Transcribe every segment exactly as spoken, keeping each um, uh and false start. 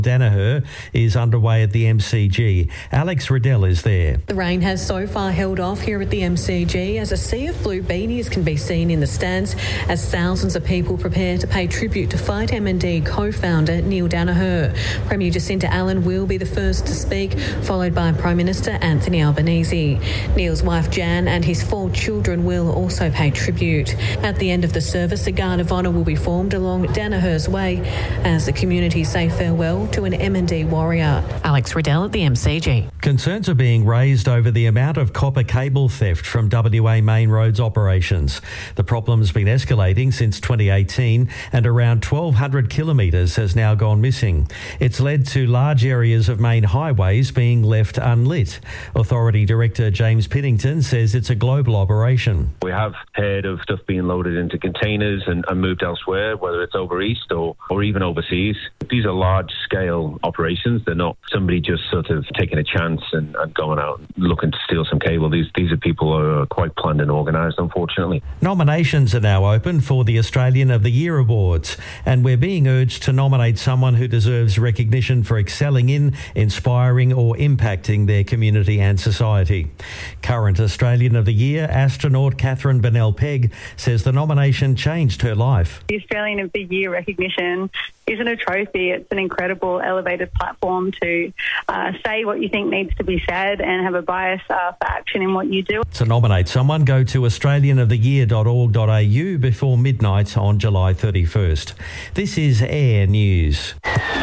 Danaher is underway at the M C G. Alex Riddell is there. The rain has so far held off here at the M C G as a sea of blue beanies can be seen in the stands as thousands of people prepare to pay tribute to Fight M N D co-founder Neil Danaher. Premier Jacinta Allen will be the first to speak, followed by Prime Minister Anthony Albanese. Neil's wife Jan and his four children will also pay tribute. At the end of the service, a guard of honour will be formed along Danaher's way as the community say farewell to an M N D warrior. Alex Riddell at the M C G. Concerns are being raised over the amount of copper cable theft from W A Main Roads operations. The problem's been escalating since twenty eighteen and around twelve hundred kilometres has now gone missing. It's led to large areas of main highways being left unlit. Authority Director James Pinnington says it's a global operation. We have heard of stuff being loaded into containers and, and moved elsewhere, whether it's over east or, or even overseas. These are large-scale operations. They're not somebody just sort of taking a chance and, and going out and looking to steal some cable. These these are people who are quite planned and organised, unfortunately. Nominations are now open for the Australian of the Year Awards, and we're being urged to nominate someone who deserves recognition for excelling in, inspiring or impacting their community and society. Current Australian of the Year astronaut Catherine Bennell-Pegg says the nomination changed her life. The Australian of the Year recognition isn't a trophy. It's an incredible elevated platform to uh, say what you think needs to be said and have a bias uh, for action in what you do. To nominate someone, go to australian of the year dot org dot a u before midnight on July thirty-first. This is Air News.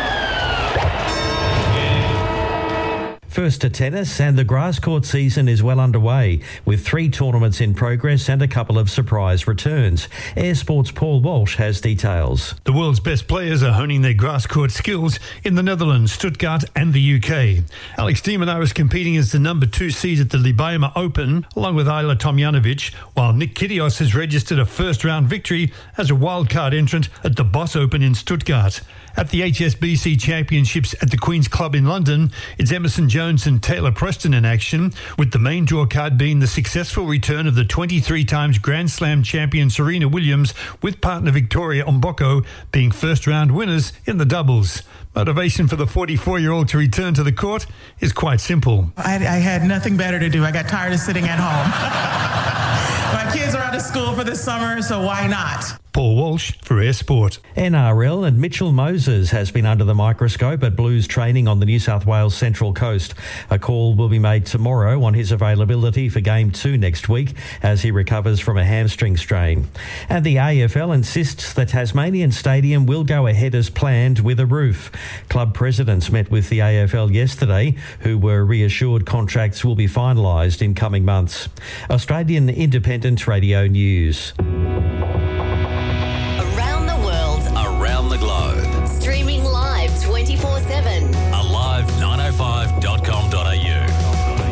First to tennis, and the grass court season is well underway with three tournaments in progress and a couple of surprise returns. Air Sports' Paul Walsh has details. The world's best players are honing their grass court skills in the Netherlands, Stuttgart and the U K. Alex de Minaur is competing as the number two seed at the Libama Open along with Ajla Tomljanovic, while Nick Kyrgios has registered a first-round victory as a wildcard entrant at the Boss Open in Stuttgart. At the H S B C Championships at the Queen's Club in London, it's Emerson Jones and Taylor Preston in action, with the main draw card being the successful return of the twenty-three times Grand Slam champion Serena Williams with partner Victoria Mboko being first-round winners in the doubles. Motivation for the forty-four-year-old to return to the court is quite simple. I, I had nothing better to do. I got tired of sitting at home. My kids are out of school for the summer, so why not? Paul Walsh for Air Sport. N R L, and Mitchell Moses has been under the microscope at Blues training on the New South Wales Central Coast. A call will be made tomorrow on his availability for Game two next week as he recovers from a hamstring strain. And the A F L insists the Tasmanian Stadium will go ahead as planned with a roof. Club presidents met with the A F L yesterday, who were reassured contracts will be finalised in coming months. Australian Independent Radio News. Around the world, around the globe.